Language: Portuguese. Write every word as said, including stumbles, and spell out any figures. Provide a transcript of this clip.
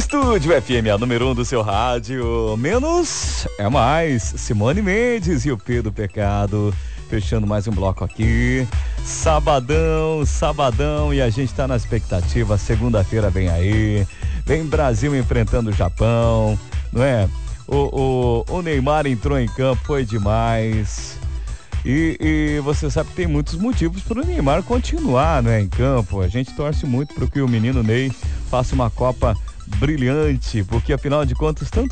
Estúdio F M, a número um do seu rádio. Menos é mais. Simone Mendes e o P do Pecado. Fechando mais um bloco aqui. Sabadão, sabadão. E a gente tá na expectativa. Segunda-feira vem aí. Vem Brasil enfrentando o Japão. Não é? O, o, o Neymar entrou em campo, foi demais. E, e você sabe que tem muitos motivos para o Neymar continuar, né, em campo. A gente torce muito para que o menino Ney faça uma Copa brilhante, porque afinal de contas tanto